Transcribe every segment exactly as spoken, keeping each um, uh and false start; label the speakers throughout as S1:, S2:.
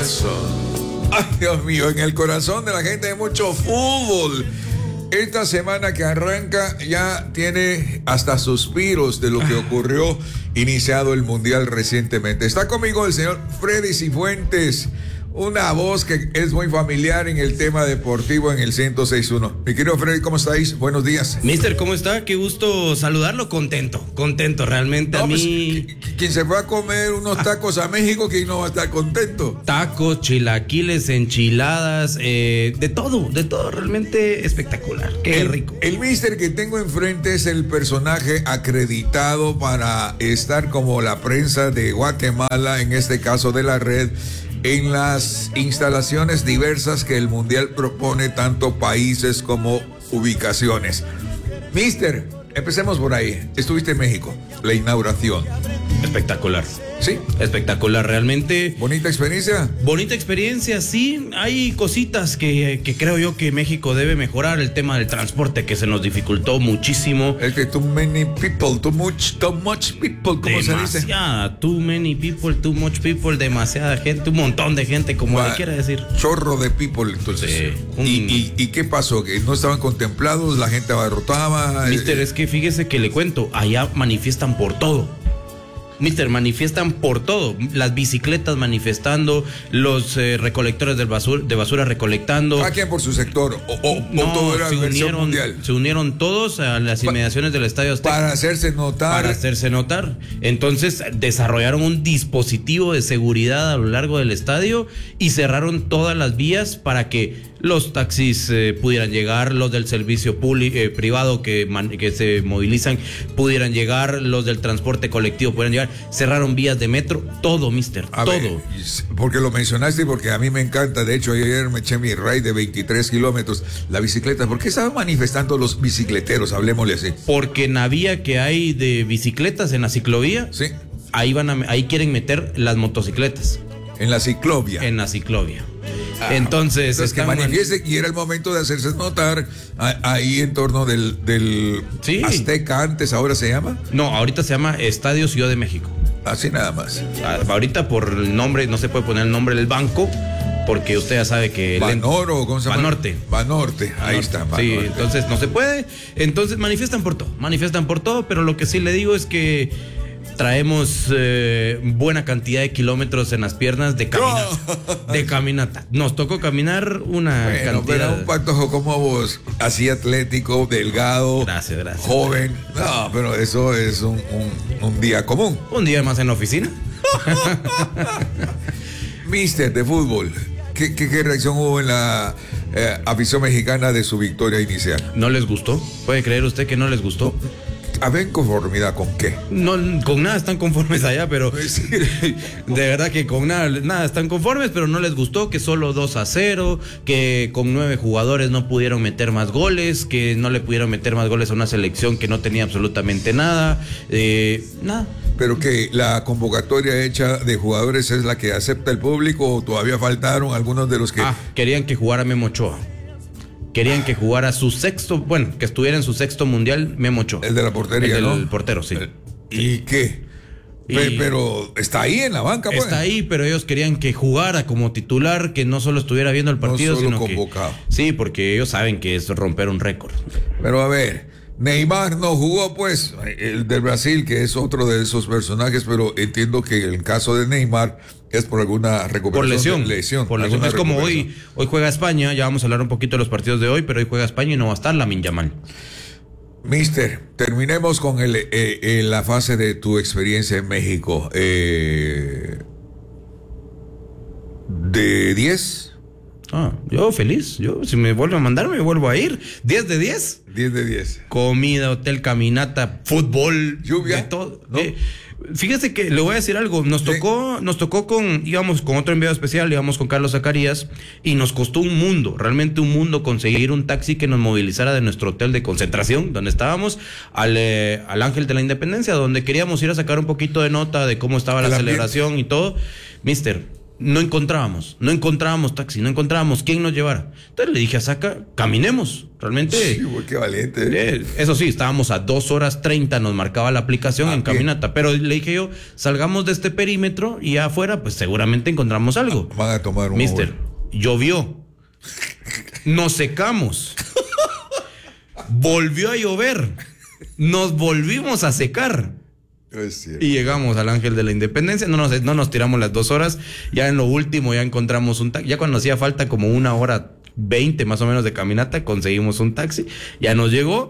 S1: corazón. Ay, Dios mío, en el corazón de la gente hay mucho fútbol. Esta semana que arranca ya tiene hasta suspiros de lo que ocurrió iniciado el Mundial recientemente. Está conmigo el señor Freddy Cifuentes, una voz que es muy familiar en el tema deportivo en el ciento seis punto uno. Mi querido Freddy, ¿cómo estáis? Buenos días.
S2: Mister, ¿cómo está? Qué gusto saludarlo. Contento, contento realmente. No, a mí...
S1: Pues, quien se fue a comer unos tacos a México, ¿quién no va a estar contento?
S2: Tacos, chilaquiles, enchiladas, eh, de todo, de todo, realmente espectacular. Qué
S1: el,
S2: rico.
S1: El mister que tengo enfrente es el personaje acreditado para estar como la prensa de Guatemala, en este caso de la red, en las instalaciones diversas que el Mundial propone, tanto países como ubicaciones. Mister, empecemos por ahí. Estuviste en México, la inauguración.
S2: Espectacular.
S1: Sí.
S2: Espectacular, realmente.
S1: ¿Bonita experiencia?
S2: Bonita experiencia, sí. Hay cositas que, que creo yo que México debe mejorar. El tema del transporte, que se nos dificultó muchísimo.
S1: Es que too many people, too much, too much people, ¿cómo se dice?
S2: Demasiada, too many people, too much people, demasiada gente, un montón de gente, como
S1: Va,
S2: le quiera decir.
S1: Chorro de people, entonces.
S2: Sí, un...
S1: ¿Y, y, ¿Y qué pasó? ¿Que no estaban contemplados? ¿La gente abarrotaba?
S2: Mister, es que fíjese que le cuento, allá manifiestan por todo. Mister, manifiestan por todo, las bicicletas manifestando, los eh, recolectores de basura, de basura recolectando.
S1: ¿A quién por su sector? ¿O, o,
S2: no,
S1: o todo era
S2: se
S1: versión
S2: unieron,
S1: mundial?
S2: Se unieron todos a las inmediaciones pa del Estadio Azteca.
S1: Para hacerse notar.
S2: Para hacerse notar. Entonces desarrollaron un dispositivo de seguridad a lo largo del estadio y cerraron todas las vías para que los taxis eh, pudieran llegar, los del servicio eh, privado que, man, que se movilizan pudieran llegar, los del transporte colectivo pudieran llegar. Cerraron vías de metro, todo, mister, a todo. Ver,
S1: porque lo mencionaste, porque a mí me encanta. De hecho, ayer me eché mi ride de veintitrés kilómetros, la bicicleta. ¿Por qué estaban manifestando los bicicleteros? Hablemosle así.
S2: Porque en la vía que hay de bicicletas, en la ciclovía,
S1: sí,
S2: ahí, van a, ahí quieren meter las motocicletas.
S1: En la ciclovía.
S2: En la ciclovía. Ah, entonces,
S1: entonces que manifieste man... y era el momento de hacerse notar ahí en torno del, del sí. Azteca, antes, ahora se llama.
S2: No, ahorita se llama Estadio Ciudad de México.
S1: Así nada más.
S2: Ahorita por el nombre, no se puede poner el nombre del banco, porque usted ya sabe que...
S1: Banorte, ¿cómo se llama?
S2: Banorte.
S1: Banorte, ahí
S2: Banorte.
S1: está.
S2: Banorte. Sí, entonces no se puede. Entonces manifiestan por todo, manifiestan por todo, pero lo que sí le digo es que traemos eh, buena cantidad de kilómetros en las piernas de caminata. No. De caminata. Nos tocó caminar una
S1: bueno,
S2: cantidad.
S1: Pero un pacto como vos, así atlético, delgado,
S2: gracias, gracias,
S1: joven. No, pero eso es un, un, un día común.
S2: Un día más en la oficina.
S1: Mister de fútbol, ¿qué, qué, qué reacción hubo en la eh, afición mexicana de su victoria inicial?
S2: ¿No les gustó? ¿Puede creer usted que no les gustó?
S1: A ver, ¿conformidad con qué?
S2: No, con nada están conformes allá, pero de verdad que con nada, nada están conformes, pero no les gustó que solo dos a cero, que con nueve jugadores no pudieron meter más goles, que no le pudieron meter más goles a una selección que no tenía absolutamente nada, eh, nada.
S1: Pero que la convocatoria hecha de jugadores es la que acepta el público, o todavía faltaron algunos de los que...
S2: Ah, querían que jugara Memo Ochoa. Querían que jugara su sexto, bueno, que estuviera en su sexto mundial, Memo Ochoa.
S1: El de la portería,
S2: el
S1: ¿no?
S2: El portero, sí.
S1: ¿Y qué? Y pero está ahí en la banca, pues.
S2: Está ahí, pero ellos querían que jugara como titular, que no solo estuviera viendo el partido,
S1: no solo
S2: sino
S1: convocado.
S2: Que, sí, porque ellos saben que es romper un récord.
S1: Pero a ver, Neymar no jugó, pues, el del Brasil, que es otro de esos personajes, pero entiendo que el caso de Neymar es por alguna recuperación.
S2: Por lesión.
S1: lesión
S2: por lesión. Es como hoy, hoy juega España, ya vamos a hablar un poquito de los partidos de hoy, pero hoy juega España y no va a estar Lamine Yamal.
S1: Mister, terminemos con el, eh, eh, la fase de tu experiencia en México. Eh, ¿De diez?
S2: Ah, yo feliz. Yo, si me vuelvo a mandar, me vuelvo a ir. ¿diez de diez?
S1: diez de diez.
S2: Comida, hotel, caminata, fútbol.
S1: Lluvia.
S2: De todo.
S1: ¿No?
S2: Eh, fíjese que le voy a decir algo. Nos tocó, sí. nos tocó con, íbamos con otro enviado especial, íbamos con Carlos Zacarías, y nos costó un mundo, realmente un mundo, conseguir un taxi que nos movilizara de nuestro hotel de concentración, donde estábamos, al, eh, al Ángel de la Independencia, donde queríamos ir a sacar un poquito de nota de cómo estaba la celebración y todo. Mister, no encontrábamos, no encontrábamos taxi, no encontrábamos quién nos llevara. Entonces le dije a Saca, caminemos, realmente.
S1: Sí, güey, qué valiente.
S2: Eh, eso sí, estábamos a dos horas treinta, nos marcaba la aplicación ah, en bien. Caminata, pero le dije yo, salgamos de este perímetro y afuera, pues seguramente encontramos algo.
S1: Van a tomar un
S2: Mister, Uber. Llovió, nos secamos, volvió a llover, nos volvimos a secar.
S1: Es
S2: y llegamos al Ángel de la Independencia, no nos, no nos tiramos las dos horas, ya en lo último ya encontramos un taxi, ya cuando hacía falta como una hora veinte más o menos de caminata, conseguimos un taxi, ya nos llegó,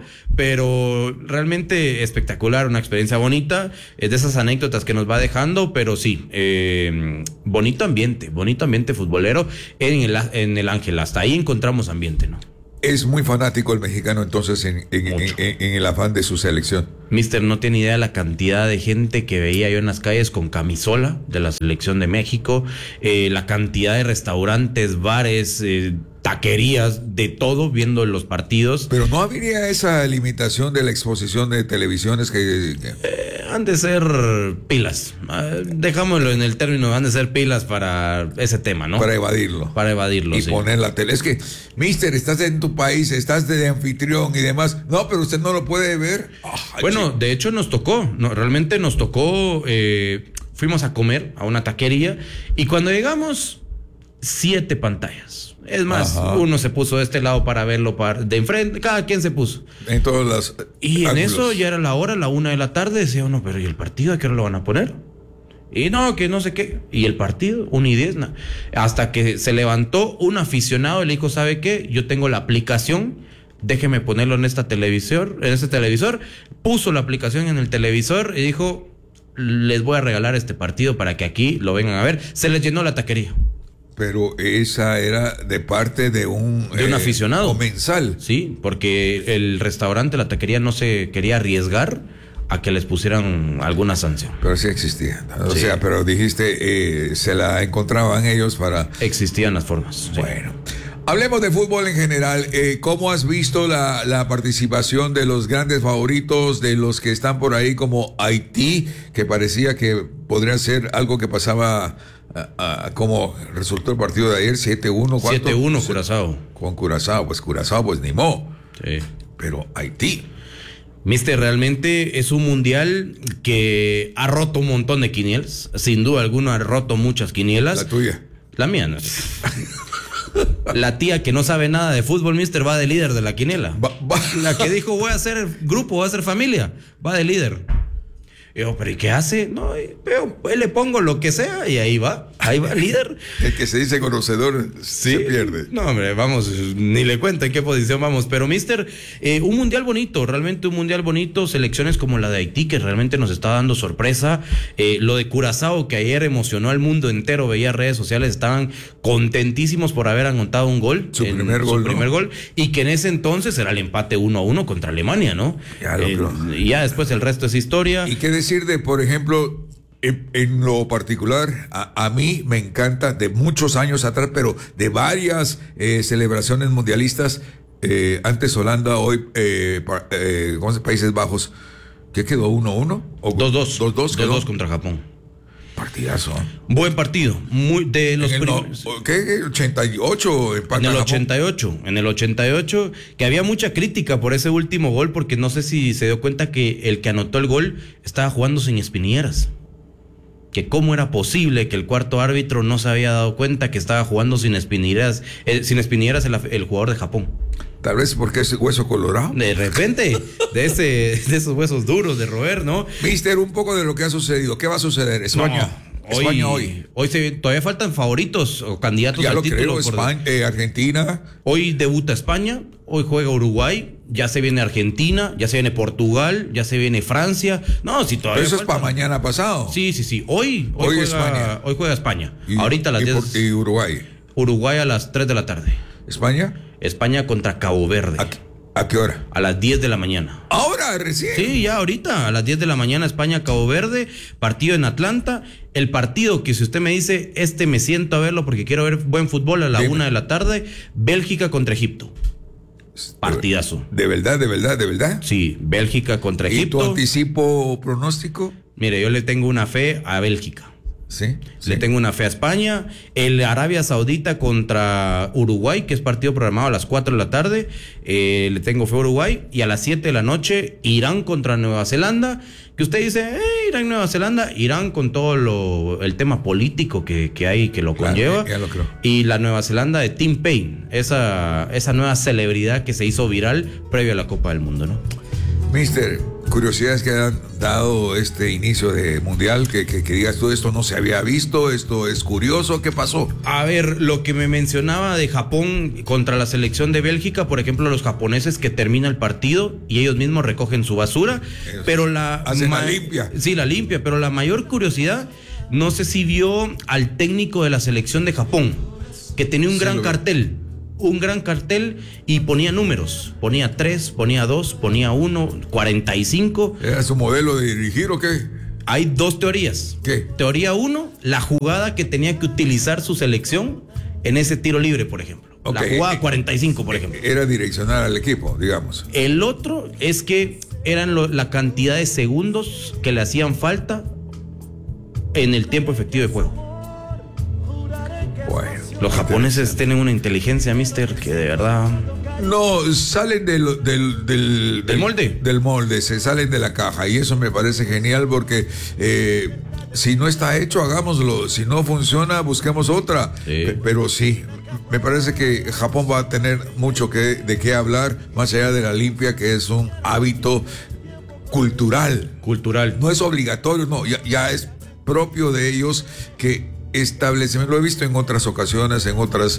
S2: pero realmente espectacular, una experiencia bonita, es de esas anécdotas que nos va dejando, pero sí, eh, bonito ambiente, bonito ambiente futbolero en el, en el Ángel, hasta ahí encontramos ambiente, ¿no?
S1: Es muy fanático el mexicano entonces en, en, en, en, en el afán de su selección.
S2: Mister, no tiene idea de la cantidad de gente que veía yo en las calles con camisola de la selección de México, eh, la cantidad de restaurantes, bares, eh, taquerías, de todo, viendo los partidos.
S1: Pero no habría esa limitación de la exposición de televisiones que... que...
S2: Eh, han de ser pilas, eh, dejámoslo en el término, han de ser pilas para ese tema, ¿no?
S1: Para evadirlo.
S2: Para evadirlo,
S1: y
S2: sí.
S1: poner la tele. Es que, mister, estás en tu país, estás de anfitrión y demás. No, pero usted no lo puede ver.
S2: Ay, bueno, chico. De hecho nos tocó, no, realmente nos tocó, eh, fuimos a comer a una taquería y cuando llegamos, siete pantallas. Es más, ajá, uno se puso de este lado para verlo para, de enfrente, cada quien se puso.
S1: En todas las...
S2: Y en eso ya era la hora, la una de la tarde, decía uno, pero ¿y el partido a qué hora lo van a poner? Y no, que no sé qué. Y el partido, una y diez, no. Hasta que se levantó un aficionado y le dijo, ¿sabe qué? Yo tengo la aplicación, déjeme ponerlo en esta televisor, en este televisor. Puso la aplicación en el televisor y dijo, les voy a regalar este partido para que aquí lo vengan a ver. Se les llenó la taquería.
S1: Pero esa era de parte de un...
S2: De un eh, aficionado.
S1: Comensal.
S2: Sí, porque el restaurante, la taquería no se quería arriesgar a que les pusieran alguna sanción.
S1: Pero sí existía. O sí. sea, pero dijiste, eh, se la encontraban ellos para...
S2: Existían las formas.
S1: Bueno. Sí. Hablemos de fútbol en general. Eh, ¿Cómo has visto la, la participación de los grandes favoritos, de los que están por ahí como Haití, que parecía que podría ser algo que pasaba... Uh, uh, como resultó el partido de ayer, siete uno.
S2: siete uno Curazao.
S1: Con Curazao, pues Curazao, pues ni mo.
S2: Sí.
S1: Pero Haití.
S2: Mister, realmente es un mundial que ha roto un montón de quinielas. Sin duda alguna ha roto muchas quinielas.
S1: La tuya.
S2: La mía no. La tía que no sabe nada de fútbol, mister, va de líder de la quiniela. Va, va. La que dijo voy a hacer grupo, voy a hacer familia, va de líder. Y yo, ¿pero y qué hace? No, yo, pues le pongo lo que sea y ahí va, ahí va, líder.
S1: El que se dice conocedor ¿sí? se pierde.
S2: No, hombre, vamos, ni le cuento en qué posición vamos. Pero, mister, eh, un mundial bonito, realmente un mundial bonito. Selecciones como la de Haití, que realmente nos está dando sorpresa. Eh, lo de Curazao, que ayer emocionó al mundo entero, veía redes sociales, estaban contentísimos por haber anotado un gol.
S1: Su primer
S2: su
S1: gol.
S2: Su primer
S1: ¿no?
S2: gol. Y que en ese entonces era el empate uno a uno contra Alemania, ¿no?
S1: Ya lo creo.
S2: Eh, y ya después el resto es historia.
S1: ¿Y qué decir de, por ejemplo, en, en lo particular, a, a mí me encanta, de muchos años atrás, pero de varias eh, celebraciones mundialistas, eh, antes Holanda, hoy eh, pa, eh, ¿cómo se llama? Países Bajos, ¿qué quedó? ¿uno uno?
S2: dos dos.
S1: dos dos
S2: dos dos contra Japón.
S1: Partidazo.
S2: Buen partido. Muy de los
S1: en el
S2: primeros.
S1: No, ¿qué? ochenta y ocho.
S2: En el ochenta y ocho. En el ochenta y ocho. Que había mucha crítica por ese último gol, porque no sé si se dio cuenta que el que anotó el gol estaba jugando sin espinilleras. Que cómo era posible que el cuarto árbitro no se había dado cuenta que estaba jugando sin espinilleras, eh, sin espinilleras el, el jugador de Japón.
S1: Tal vez porque ese hueso colorado.
S2: De repente, de ese, de esos huesos duros de roer, ¿no?
S1: Mister, un poco de lo que ha sucedido. ¿Qué va a suceder? España.
S2: No, hoy, España hoy. Hoy se, todavía faltan favoritos o candidatos
S1: ya
S2: al
S1: lo
S2: título.
S1: Creo, España, eh, Argentina.
S2: Hoy debuta España, hoy juega Uruguay, ya se viene Argentina, ya se viene Portugal, ya se viene Francia. No, si todavía.
S1: Pero eso faltan. Es para mañana pasado.
S2: Sí, sí, sí. Hoy, hoy, hoy juega España. Hoy juega España.
S1: Y,
S2: ahorita a las
S1: y,
S2: diez.
S1: Y Uruguay.
S2: Uruguay a las tres de la tarde.
S1: ¿España?
S2: España contra Cabo Verde.
S1: ¿A, ¿A qué hora?
S2: A las diez de la mañana.
S1: ¿Ahora, recién?
S2: Sí, ya ahorita, a las diez de la mañana, España-Cabo Verde, partido en Atlanta. El partido que si usted me dice, este me siento a verlo porque quiero ver buen fútbol a la Dime. una de la tarde, Bélgica contra Egipto. Partidazo.
S1: ¿De verdad, de verdad, de verdad?
S2: Sí, Bélgica contra Egipto.
S1: ¿Y tu anticipo pronóstico?
S2: Mire, yo le tengo una fe a Bélgica.
S1: Sí, sí.
S2: Le tengo una fe a España. El Arabia Saudita contra Uruguay, que es partido programado a las cuatro de la tarde. Eh, le tengo fe a Uruguay. Y a las siete de la noche, Irán contra Nueva Zelanda. Que usted dice, eh, Irán, Nueva Zelanda. Irán con todo lo, el tema político que, que hay, que lo
S1: Claro,
S2: conlleva.
S1: ya lo creo.
S2: Y la Nueva Zelanda de Tim Payne. Esa, esa nueva celebridad que se hizo viral previo a la Copa del Mundo, ¿no?
S1: Mister, curiosidades que han dado este inicio de mundial, que, que, que digas tú, esto no se había visto, esto es curioso, ¿qué pasó?
S2: A ver, lo que me mencionaba de Japón contra la selección de Bélgica, por ejemplo, los japoneses que termina el partido y ellos mismos recogen su basura,
S1: Eso.
S2: pero la...
S1: Hacen la limpia.
S2: Sí, la limpia, pero la mayor curiosidad, no sé si vio al técnico de la selección de Japón, que tenía un
S1: Sí,
S2: gran
S1: lo vi.
S2: cartel. Un gran cartel y ponía números. Ponía tres, ponía dos, ponía uno, cuarenta y cinco.
S1: ¿Era su modelo de dirigir o qué?
S2: Hay dos teorías.
S1: ¿Qué?
S2: Teoría uno, la jugada que tenía que utilizar su selección en ese tiro libre, por ejemplo.
S1: Ok.
S2: La jugada cuarenta y cinco, por ejemplo.
S1: Era direccionar al equipo, digamos.
S2: El otro es que eran lo- la cantidad de segundos que le hacían falta en el tiempo efectivo de juego.
S1: Bueno.
S2: Los japoneses tienen una inteligencia, mister, que de verdad...
S1: No, salen del, del, del,
S2: ¿Del molde?
S1: Del molde, se salen de la caja. Y eso me parece genial porque eh, si no está hecho, hagámoslo. Si no funciona, busquemos otra.
S2: Sí.
S1: Pe- Pero sí, me parece que Japón va a tener mucho que, de qué hablar, más allá de la limpia, que es un hábito cultural.
S2: Cultural.
S1: No es obligatorio, no, ya, ya es propio de ellos que establecen, lo he visto en otras ocasiones, en otras,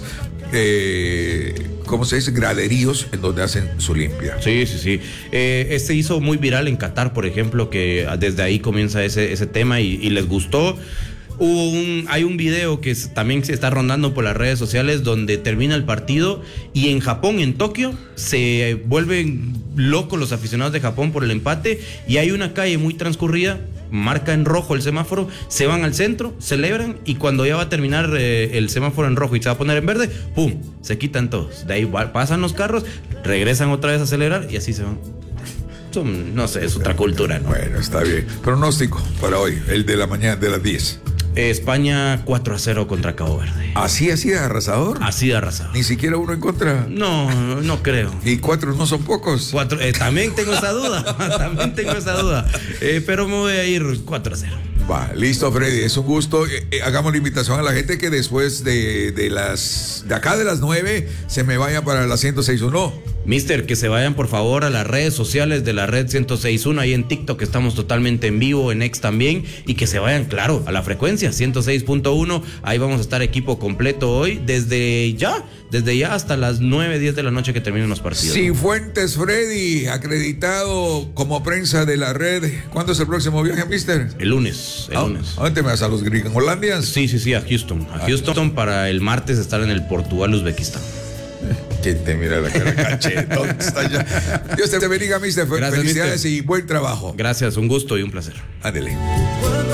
S1: eh, ¿cómo se dice? Graderíos en donde hacen su limpia.
S2: Sí, sí, sí. Eh, este hizo muy viral en Qatar, por ejemplo, que desde ahí comienza ese, ese tema y, y les gustó. Hubo un, hay un video que es- también se está rondando por las redes sociales donde termina el partido y en Japón, en Tokio, se vuelven locos los aficionados de Japón por el empate y hay una calle muy transcurrida, marca en rojo el semáforo, se van al centro, celebran y cuando ya va a terminar eh, el semáforo en rojo y se va a poner en verde, ¡pum!, se quitan todos. De ahí va- pasan los carros, regresan otra vez a celebrar y así se van. Son, no sé, es otra cultura, ¿no?
S1: Bueno, está bien. Pronóstico para hoy, el de la mañana de las diez.
S2: España cuatro a cero contra Cabo Verde.
S1: ¿Así, así de arrasador?
S2: Así de arrasado.
S1: Ni siquiera uno en contra.
S2: No, no creo.
S1: Y cuatro no son pocos.
S2: Cuatro, eh, también tengo esa duda. También tengo esa duda. Eh, pero me voy a ir cuatro a cero.
S1: Va, listo, Freddy, es un gusto. Eh, eh, hagamos la invitación a la gente que después de, de las de acá de las nueve se me vaya para la ciento seis punto uno.
S2: Mister, que se vayan por favor a las redes sociales de la red ciento seis punto uno, ahí en TikTok estamos totalmente en vivo, en X también, y que se vayan, claro, a la frecuencia ciento seis punto uno, ahí vamos a estar equipo completo hoy, desde ya, desde ya hasta las nueve, diez de la noche que terminen los partidos.
S1: Cifuentes Freddy, acreditado como prensa de la red. ¿Cuándo es el próximo viaje, mister?
S2: El lunes, el
S1: Ah,
S2: lunes.
S1: ¿a dónde me vas? ¿A los Gringolandias?
S2: Sí, sí, sí, a Houston. A Houston para el martes estar en el Portugal-Uzbekistán.
S1: ¿Quién te mira la cara cachetón? Está ya. Dios te bendiga, mister.
S2: Gracias,
S1: Felicidades
S2: mister.
S1: y buen trabajo.
S2: Gracias, un gusto y un placer.
S1: Ándele.